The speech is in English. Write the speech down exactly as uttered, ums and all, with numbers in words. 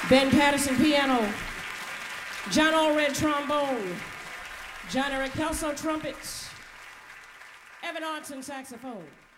Ben Patterson, piano. John Allred, trombone. John Eric Kelso, trumpets. Evan Arnson, saxophone.